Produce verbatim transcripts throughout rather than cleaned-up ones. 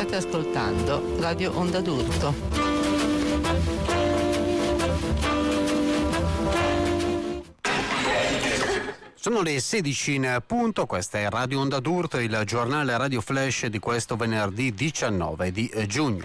State ascoltando Radio Onda d'Urto. Sono le sedici in punto, questa è Radio Onda d'Urto, il giornale Radio Flash di questo venerdì diciannove di giugno.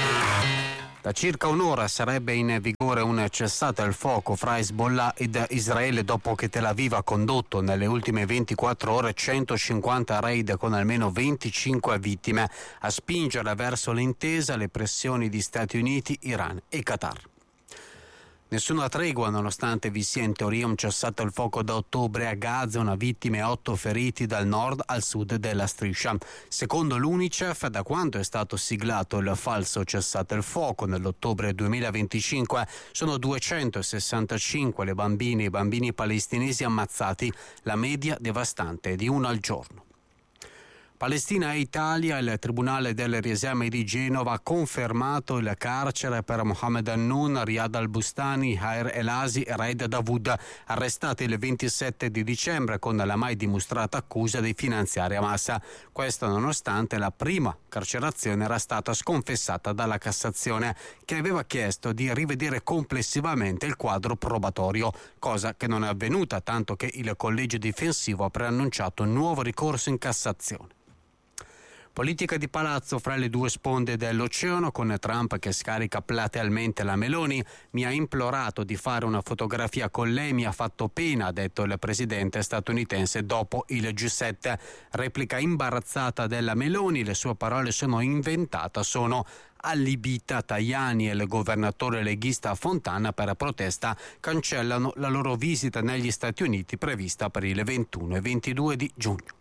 Da circa un'ora sarebbe in vigore un cessate il fuoco fra Hezbollah ed Israele dopo che Tel Aviv ha condotto nelle ultime ventiquattro ore centocinquanta raid con almeno venticinque vittime, a spingere verso l'intesa le pressioni di Stati Uniti, Iran e Qatar. Nessuna tregua nonostante vi sia in teoria un cessato il fuoco da ottobre a Gaza, una vittima e otto feriti dal nord al sud della striscia. Secondo l'UNICEF, da quando è stato siglato il falso cessato il fuoco nell'ottobre duemilaventicinque, sono duecentosessantacinque le bambine e i bambini palestinesi ammazzati, la media devastante di uno al giorno. Palestina e Italia, il Tribunale del riesame di Genova ha confermato il carcere per Mohammed Hannoun, Riyad al-Bustani, Haer El-Asi e Raed Dawood, arrestati il ventisette di dicembre con la mai dimostrata accusa di finanziare Hamas. Questo nonostante la prima carcerazione era stata sconfessata dalla Cassazione, che aveva chiesto di rivedere complessivamente il quadro probatorio, cosa che non è avvenuta, tanto che il collegio difensivo ha preannunciato un nuovo ricorso in Cassazione. Politica di palazzo fra le due sponde dell'oceano, con Trump che scarica platealmente la Meloni. Mi ha implorato di fare una fotografia con lei, mi ha fatto pena, ha detto il presidente statunitense dopo il G sette. Replica imbarazzata della Meloni, le sue parole sono inventata, sono allibita. Tajani e il governatore leghista Fontana per protesta cancellano la loro visita negli Stati Uniti prevista per il ventuno e ventidue di giugno.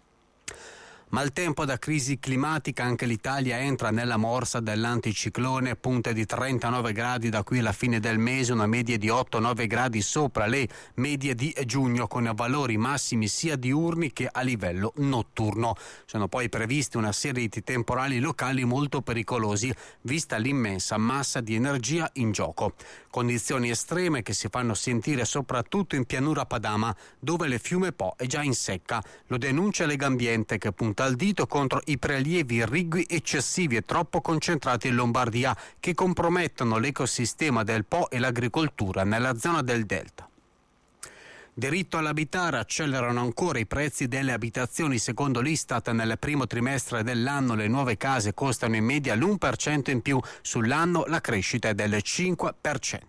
Maltempo da crisi climatica, anche l'Italia entra nella morsa dell'anticiclone, punte di trentanove gradi da qui alla fine del mese, una media di otto nove gradi sopra le medie di giugno, con valori massimi sia diurni che a livello notturno. Sono poi previsti una serie di temporali locali molto pericolosi, vista l'immensa massa di energia in gioco. Condizioni estreme che si fanno sentire soprattutto in pianura padana, dove il fiume Po è già in secca. Lo denuncia Legambiente, che punta al dito contro i prelievi irrigui eccessivi e troppo concentrati in Lombardia, che compromettono l'ecosistema del Po e l'agricoltura nella zona del delta. Diritto all'abitare, accelerano ancora i prezzi delle abitazioni. Secondo l'Istat, nel primo trimestre dell'anno le nuove case costano in media l'uno per cento in più, sull'anno la crescita è del cinque per cento.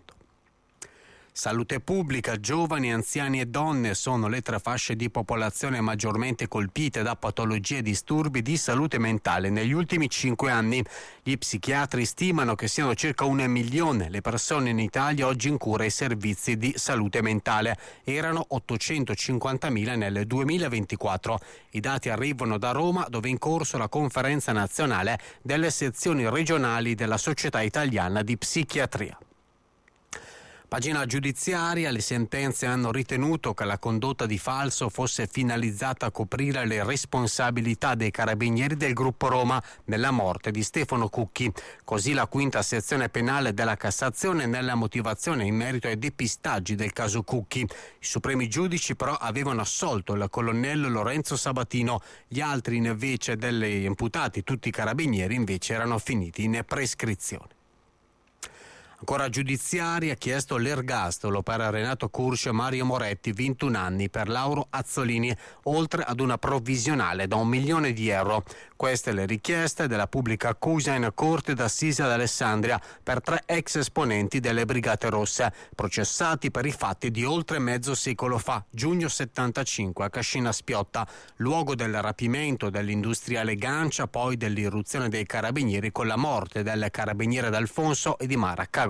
Salute pubblica, giovani, anziani e donne sono le tre fasce di popolazione maggiormente colpite da patologie e disturbi di salute mentale negli ultimi cinque anni. Gli psichiatri stimano che siano circa un milione le persone in Italia oggi in cura ai servizi di salute mentale. Erano ottocentocinquantamila nel duemilaventiquattro. I dati arrivano da Roma, dove è in corso la conferenza nazionale delle sezioni regionali della Società Italiana di Psichiatria. Pagina giudiziaria, le sentenze hanno ritenuto che la condotta di falso fosse finalizzata a coprire le responsabilità dei carabinieri del gruppo Roma nella morte di Stefano Cucchi. Così la quinta sezione penale della Cassazione nella motivazione in merito ai depistaggi del caso Cucchi. I supremi giudici però avevano assolto il colonnello Lorenzo Sabatino, gli altri invece degli imputati, tutti i carabinieri, invece erano finiti in prescrizione. Ancora giudiziaria, ha chiesto l'ergastolo per Renato Curcio e Mario Moretti, ventuno anni, per Lauro Azzolini, oltre ad una provvisionale da un milione di euro. Queste le richieste della pubblica accusa in Corte d'Assise ad Alessandria per tre ex esponenti delle Brigate Rosse, processati per i fatti di oltre mezzo secolo fa, giugno settantacinque a Cascina Spiotta, luogo del rapimento dell'industriale Gancia, poi dell'irruzione dei carabinieri con la morte del carabiniere D'Alfonso e di Mara Cagol.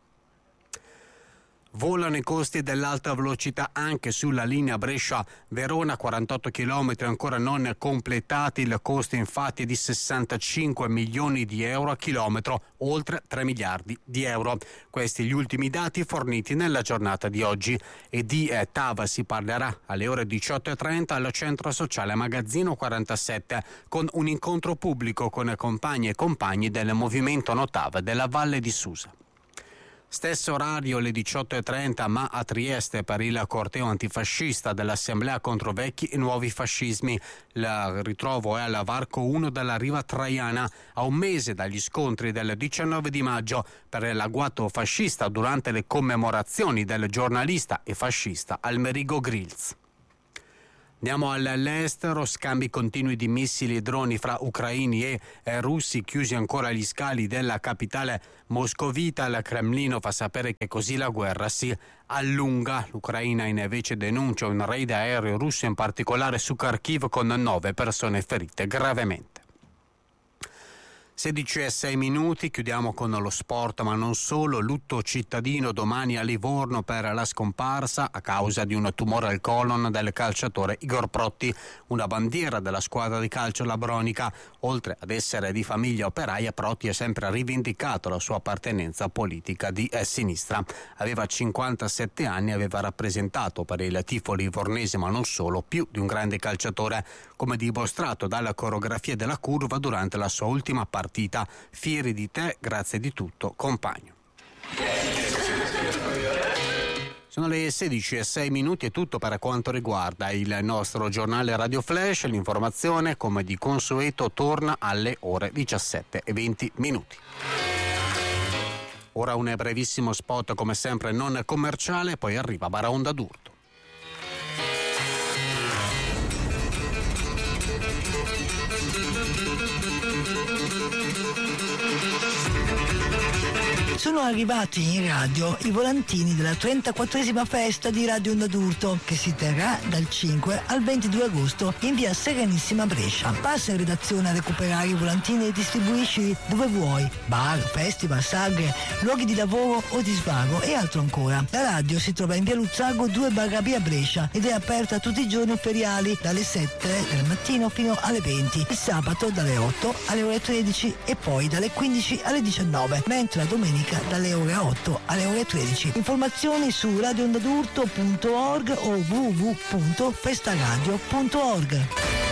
Volano i costi dell'alta velocità anche sulla linea Brescia-Verona, quarantotto chilometri ancora non completati. Il costo infatti è di sessantacinque milioni di euro a chilometro, oltre tre miliardi di euro. Questi gli ultimi dati forniti nella giornata di oggi. E di eh, T A V si parlerà alle ore diciotto e trenta al centro sociale Magazzino quarantasette, con un incontro pubblico con compagni e compagni del movimento No T A V della Valle di Susa. Stesso orario alle diciotto e trenta, ma a Trieste per il corteo antifascista dell'Assemblea contro vecchi e nuovi fascismi. Il ritrovo è al Varco uno della Riva Traiana, a un mese dagli scontri del diciannove di maggio per l'agguato fascista durante le commemorazioni del giornalista e fascista Almerigo Grills. Andiamo all'estero, scambi continui di missili e droni fra ucraini e eh, russi, chiusi ancora gli scali della capitale moscovita. Il Cremlino fa sapere che così la guerra si allunga. L'Ucraina invece denuncia un raid aereo russo, in particolare su Kharkiv, con nove persone ferite gravemente. sedici e sei minuti, chiudiamo con lo sport, ma non solo. Lutto cittadino domani a Livorno per la scomparsa a causa di un tumore al colon del calciatore Igor Protti, una bandiera della squadra di calcio labronica. Oltre ad essere di famiglia operaia, Protti ha sempre rivendicato la sua appartenenza politica di eh, sinistra. Aveva cinquantasette anni e aveva rappresentato per il tifo livornese, ma non solo, più di un grande calciatore, come dimostrato dalla coreografia della curva durante la sua ultima partita. Fieri di te, grazie di tutto, compagno. Sono le sedici e sei minuti, è tutto per quanto riguarda il nostro giornale Radio Flash. L'informazione, come di consueto, torna alle ore diciassette e venti minuti. Ora un brevissimo spot, come sempre non commerciale, poi arriva Baraonda d'Urto. Sono arrivati in radio i volantini della trentaquattresima festa di Radio Onda d'Urto, che si terrà dal cinque al ventidue agosto in via Serenissima Brescia. Passa in redazione a recuperare i volantini e distribuisci dove vuoi: bar, festival, sagre, luoghi di lavoro o di svago e altro ancora. La radio si trova in via Luzzago due barra B a Brescia ed è aperta tutti i giorni feriali dalle sette del mattino fino alle venti, il sabato dalle otto alle ore tredici e poi dalle quindici alle diciannove, mentre la domenica dalle ore otto alle ore tredici. Informazioni su radio onda d'urto punto org o w w w punto festaradio punto org.